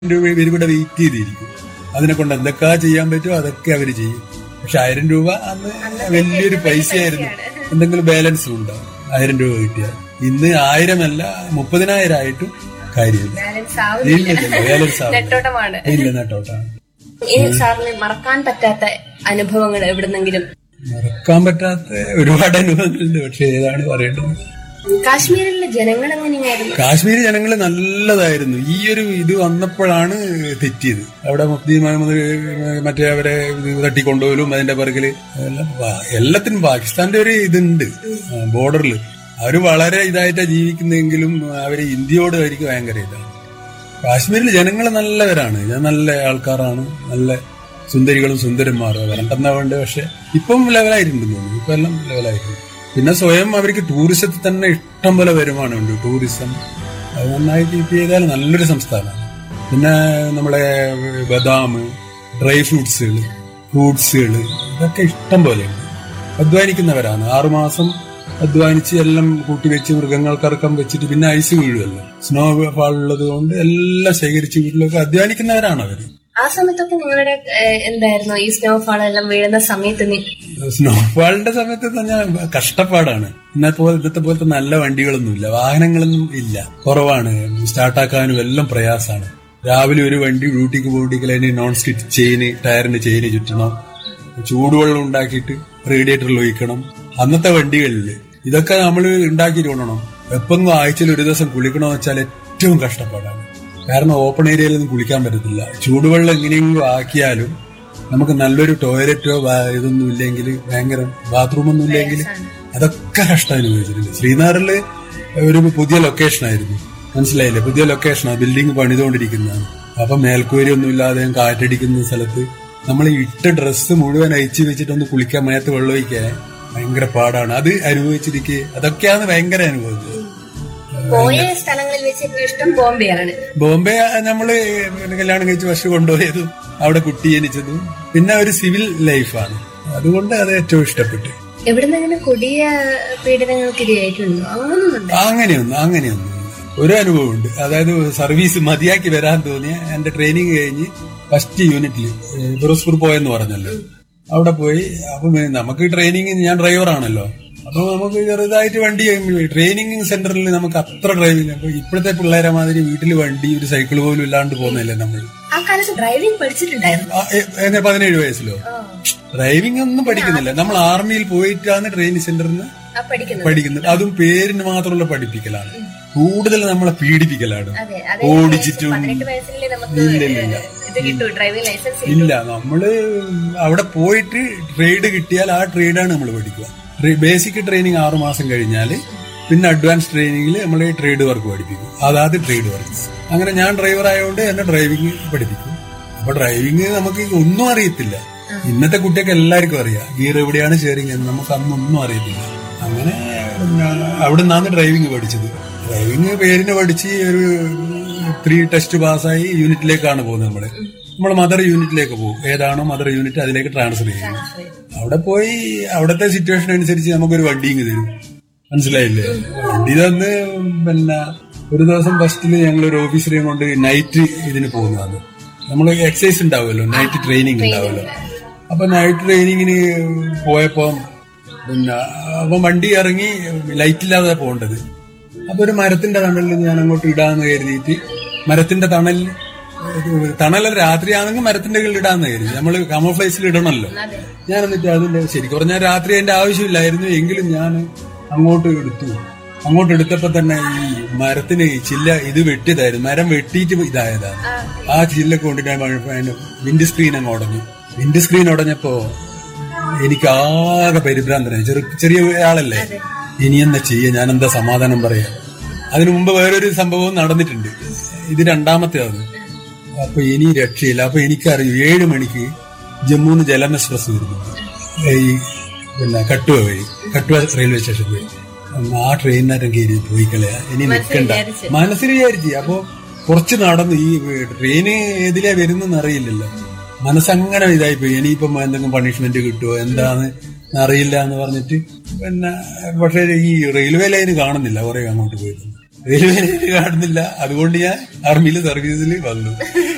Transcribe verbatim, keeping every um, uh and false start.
രൂപ ഇവരിവിടെ വെയിറ്റ് ചെയ്തിരിക്കും. അതിനെ കൊണ്ട് എന്തൊക്കെ ചെയ്യാൻ പറ്റുമോ അതൊക്കെ അവർ ചെയ്യും. പക്ഷെ ആയിരം രൂപ അന്ന് വലിയൊരു പൈസയായിരുന്നു. എന്തെങ്കിലും ബാലൻസും ഉണ്ടാവും ആയിരം രൂപ കിട്ടിയാൽ. ഇന്ന് ആയിരമല്ല മുപ്പതിനായിരം ആയിട്ടും കാര്യമില്ല. ബാലൻസ് നെട്ടോട്ടമാണ്. ഇല്ല, നെട്ടോട്ടാണ്. സാറിന് മറക്കാൻ പറ്റാത്ത അനുഭവങ്ങൾ എവിടുന്നെങ്കിലും? മറക്കാൻ പറ്റാത്ത ഒരുപാട് അനുഭവങ്ങളുണ്ട്. പക്ഷെ ഏതാണ് പറയേണ്ടത്? കാശ്മീരിലെ ജനങ്ങൾ എങ്ങനെയായിരുന്നു? കാശ്മീർ ജനങ്ങൾ നല്ലതായിരുന്നു. ഈ ഒരു ഇത് വന്നപ്പോഴാണ് തെറ്റിയത്. അവിടെ മുഫ്തി മുഹമ്മദ് മറ്റേ അവരെ തട്ടിക്കൊണ്ടുപോലും അതിന്റെ പിറകില് എല്ലാത്തിനും പാകിസ്ഥാന്റെ ഒരു ഇതുണ്ട് ബോർഡറിൽ. അവര് വളരെ ഇതായിട്ടാ ജീവിക്കുന്നെങ്കിലും അവര് ഇന്ത്യയോട് അവർക്ക് ഭയങ്കര ഇതാണ്. കാശ്മീരിൽ ജനങ്ങൾ നല്ലവരാണ്, നല്ല ആൾക്കാരാണ്, നല്ല സുന്ദരികളും സുന്ദരന്മാരും വരണ്ടെന്നാ വേണ്ട. പക്ഷെ ഇപ്പം ലെവലായിട്ടുണ്ടെന്ന് തോന്നുന്നു. ഇപ്പൊ എല്ലാം ലെവലായിട്ടുണ്ട്. പിന്നെ സ്വയം അവർക്ക് ടൂറിസത്തിൽ തന്നെ ഇഷ്ടം പോലെ വരുമാനമുണ്ട്. ടൂറിസം അത് നന്നായി കീപ്പ് ചെയ്താൽ നല്ലൊരു സംസ്ഥാനമാണ്. പിന്നെ നമ്മളെ ബദാം, ഡ്രൈ ഫ്രൂട്ട്സുകൾ, ഫ്രൂട്ട്സുകൾ ഇതൊക്കെ ഇഷ്ടം പോലെയുണ്ട്. അധ്വാനിക്കുന്നവരാണ്. ആറുമാസം അധ്വാനിച്ച് എല്ലാം കൂട്ടിവെച്ച് മൃഗങ്ങൾക്കറക്കം വെച്ചിട്ട് പിന്നെ ഐസ് വീഴുമല്ലോ. സ്നോ ഫാൾ ഉള്ളത് കൊണ്ട് എല്ലാം ശേഖരിച്ച് വീട്ടിലൊക്കെ അധ്വാനിക്കുന്നവരാണ് അവര്. ആ സമയത്തൊക്കെ നിങ്ങളുടെ എന്തായിരുന്നു ഈ സ്നോഫാൾ എല്ലാം വീഴുന്ന സമയത്ത്? സ്നോഫാളിന്റെ സമയത്ത് തന്നെ കഷ്ടപ്പാടാണ്. ഇന്നത്തെ ഇന്നത്തെ പോലത്തെ നല്ല വണ്ടികളൊന്നുമില്ല, വാഹനങ്ങളൊന്നും ഇല്ല, കുറവാണ്. സ്റ്റാർട്ടാക്കാനും എല്ലാം പ്രയാസമാണ്. രാവിലെ ഒരു വണ്ടി ഡ്യൂട്ടിക്ക് പോയിട്ടില്ല, അതിന് നോൺ സ്റ്റിച്ച് ചെയിന്, ടയറിന്റെ ചെയിന് ചുറ്റണം, ചൂടുവെള്ളം ഉണ്ടാക്കിയിട്ട് റേഡിയേറ്ററിൽ ഒഴിക്കണം. അന്നത്തെ വണ്ടികളില് ഇതൊക്കെ നമ്മൾ ഉണ്ടാക്കിയിട്ട് കൊണ്ടണം. എപ്പെങ്കിലും ആഴ്ചയിൽ ഒരു ദിവസം കുളിക്കണമെന്ന് വെച്ചാൽ ഏറ്റവും കഷ്ടപ്പാടാണ്. കാരണം ഓപ്പൺ ഏരിയയിലൊന്നും കുളിക്കാൻ പറ്റത്തില്ല. ചൂടുവെള്ളം എങ്ങനെയെങ്കിലും ആക്കിയാലും നമുക്ക് നല്ലൊരു ടോയ്ലറ്റോ ഇതൊന്നും ഇല്ലെങ്കിൽ, ഭയങ്കര ബാത്റൂമൊന്നും ഇല്ലെങ്കിൽ അതൊക്കെ കഷ്ടം അനുഭവിച്ചിട്ടുണ്ട്. ശ്രീനഗറില് ഒരു പുതിയ ലൊക്കേഷനായിരുന്നു, മനസ്സിലായില്ലേ? പുതിയ ലൊക്കേഷനാണ്, ബിൽഡിംഗ് പണിതുകൊണ്ടിരിക്കുന്നതാണ്. അപ്പൊ മേൽക്കൂരി ഒന്നും ഇല്ലാതെ കാറ്റടിക്കുന്ന സ്ഥലത്ത് നമ്മൾ ഇട്ട ഡ്രസ്സ് മുഴുവൻ അയച്ചു വെച്ചിട്ടൊന്ന് കുളിക്കാൻ, മേത്ത് വെള്ളം ഒഴിക്കാൻ ഭയങ്കര പാടാണ്. അത് അനുഭവിച്ചിരിക്കെ അതൊക്കെയാണ് ഭയങ്കര അനുഭവം. പോയ സ്ഥലങ്ങളിൽ വെച്ച് ഇഷ്ടം ബോംബെയാണ്. ബോംബെ നമ്മള് കല്യാണം കഴിച്ച് വർഷം കൊണ്ടുപോയതും അവിടെ കുട്ടി ജനിച്ചതും പിന്നെ ഒരു സിവിൽ ലൈഫാണ്. അതുകൊണ്ട് അത് ഏറ്റവും ഇഷ്ടപ്പെട്ടു. എവിടുന്നെങ്കിലും കൊടിയ പീഡനങ്ങൾക്ക് ഇരയായിട്ടുണ്ടോ? അങ്ങനെയൊന്നും അങ്ങനെയൊന്നും അങ്ങനെയൊന്നും ഒരു അനുഭവമുണ്ട്. അതായത് സർവീസ് മതിയാക്കി വരാൻ തോന്നിയ എന്റെ ട്രെയിനിങ് കഴിഞ്ഞ് ഫസ്റ്റ് യൂണിറ്റിൽ ഫിറോസ്പൂർ പോയെന്ന് പറഞ്ഞല്ലോ, അവിടെ പോയി. അപ്പൊ നമുക്ക് ട്രെയിനിങ്, ഞാൻ ഡ്രൈവറാണല്ലോ, അപ്പൊ നമുക്ക് ചെറുതായിട്ട് വണ്ടി ട്രെയിനിങ് സെന്ററിൽ നമുക്ക് അത്ര ഡ്രൈവിംഗ്. അപ്പൊ ഇപ്പോഴത്തെ പിള്ളേരെ മാതിരി വീട്ടിൽ വണ്ടി ഒരു സൈക്കിൾ പോലും ഇല്ലാണ്ട് പോകുന്നില്ലേ നമ്മൾ. ഡ്രൈവിംഗ് പഠിച്ചിട്ടുണ്ടായിരുന്നു പതിനേഴ് വയസ്സിലോ? ഡ്രൈവിംഗ് ഒന്നും പഠിക്കുന്നില്ല. നമ്മൾ ആർമിയിൽ പോയിട്ടാണ് ട്രെയിനിങ് സെന്ററിൽ നിന്ന് പഠിക്കുന്നത്. അതും പേരിന് മാത്രമുള്ള പഠിപ്പിക്കലാണ്. കൂടുതൽ നമ്മളെ പീഡിപ്പിക്കലാണ്, ഓടിച്ചിട്ടും. ഇല്ല ഇല്ല നമ്മള് അവിടെ പോയിട്ട് ട്രേഡ് കിട്ടിയാൽ ആ ട്രേഡാണ് നമ്മൾ പഠിക്കുക. ബേസിക് ട്രെയിനിങ് ആറു മാസം കഴിഞ്ഞാൽ പിന്നെ അഡ്വാൻസ് ട്രെയിനിങ്ങിൽ നമ്മൾ ട്രേഡ് വർക്ക് പഠിപ്പിക്കും. അതായത് ട്രേഡ് വർക്ക്. അങ്ങനെ ഞാൻ ഡ്രൈവർ ആയതുകൊണ്ട് എന്നെ ഡ്രൈവിംഗ് പഠിപ്പിക്കും. അപ്പൊ ഡ്രൈവിംഗ് നമുക്ക് ഒന്നും അറിയത്തില്ല. ഇന്നത്തെ കുട്ടിയൊക്കെ എല്ലാവർക്കും അറിയാം ഗിയർ എവിടെയാണ് ഷെയറിംഗ് എന്ന്. നമുക്ക് അന്നൊന്നും അറിയത്തില്ല. അങ്ങനെ അവിടെ നിന്നാണ് ഡ്രൈവിംഗ് പഠിച്ചത്. ഡ്രൈവിംഗ് പേരിന് പഠിച്ച് ഒരു ത്രീ ടെസ്റ്റ് പാസ്സായി യൂണിറ്റിലേക്കാണ് പോകുന്നത്. നമ്മള് നമ്മൾ മദർ യൂണിറ്റിലേക്ക് പോകും. ഏതാണോ മദർ യൂണിറ്റ് അതിലേക്ക് ട്രാൻസ്ഫർ ചെയ്യും. അവിടെ പോയി അവിടത്തെ സിറ്റുവേഷൻ അനുസരിച്ച് നമുക്കൊരു വണ്ടിയും തരും, മനസ്സിലായില്ലേ? വണ്ടി തന്ന് പിന്നെ ഒരു ദിവസം ഫസ്റ്റില് ഞങ്ങൾ ഒരു ഓഫീസറെയും കൊണ്ട് നൈറ്റ് ഇതിന് പോകുന്നതാണ്. നമ്മൾ എക്സസൈസ് ഉണ്ടാവുമല്ലോ, നൈറ്റ് ട്രെയിനിങ് ഉണ്ടാവുമല്ലോ. അപ്പൊ നൈറ്റ് ട്രെയിനിങ്ങിന് പോയപ്പോ പിന്നെ അപ്പൊ വണ്ടി ഇറങ്ങി ലൈറ്റില്ലാതെ പോകേണ്ടത്. അപ്പൊ ഒരു മരത്തിന്റെ തണലിൽ ഞാൻ അങ്ങോട്ട് ഇടാന്ന് കരുതിയിട്ട്, മരത്തിന്റെ തണലിൽ തണല രാത്രിയാണെങ്കിൽ മരത്തിന്റെ കീഴിൽ ഇടാന്ന് കരുതി. നമ്മള് കാമോഫ്ലേസിൽ ഇടണമല്ലോ. ഞാൻ എന്നിട്ട് അതിന്റെ ശരിക്കും പറഞ്ഞാൽ രാത്രി അതിന്റെ ആവശ്യമില്ലായിരുന്നു, എങ്കിലും ഞാൻ അങ്ങോട്ട് എടുത്തു. അങ്ങോട്ട് എടുത്തപ്പോ തന്നെ ഈ മരത്തിന് ചില്ല ഇത് വെട്ടിയതായിരുന്നു, മരം വെട്ടിയിട്ട് ഇതായതാണ്. ആ ചില്ല കൊണ്ടിട്ട് വിൻഡ് സ്ക്രീൻ അങ്ങ് ഉടഞ്ഞു. വിൻഡ് സ്ക്രീൻ ഉടഞ്ഞപ്പോ എനിക്ക് ആകെ പരിഭ്രാന്തനായി. ചെറിയ ചെറിയ ആളല്ലേ, ഇനി എന്താ ചെയ്യ, ഞാൻ എന്താ സമാധാനം പറയാ. അതിനു മുമ്പ് വേറൊരു സംഭവം നടന്നിട്ടുണ്ട്, ഇത് രണ്ടാമത്തേതാണ്. അപ്പൊ ഇനി രക്ഷയില്ല. അപ്പൊ എനിക്കറിയും ഏഴ് മണിക്ക് ജമ്മുന്ന് ജലം എക്സ്പ്രസ് വരുന്നു, ഈ പിന്നെ കട്ടുവ വഴി, കട്ടുവ റെയിൽവേ സ്റ്റേഷൻ വഴി. ആ ട്രെയിനിനേരം കയറി പോയി കളയാ, ഇനി നിൽക്കണ്ട മനസ്സിൽ വിചാരിച്ചു. അപ്പൊ കുറച്ച് നടന്നു. ഈ ട്രെയിന് ഏതിലാ വരുന്നെന്ന് അറിയില്ലല്ലോ, മനസ്സങ്ങനെ ഇതായിപ്പോയി. ഇനിയിപ്പം എന്തെങ്കിലും പണിഷ്മെന്റ് കിട്ടുമോ എന്താന്ന് അറിയില്ല എന്ന് പറഞ്ഞിട്ട് പിന്നെ പക്ഷെ ഈ റെയിൽവേ ലൈന് കാണുന്നില്ല. കുറെ അങ്ങോട്ട് പോയിരുന്നു, റെയിൽവേ ലൈന് കാണുന്നില്ല. അതുകൊണ്ട് ഞാൻ ആർമിയിൽ സർവീസിൽ വന്നു.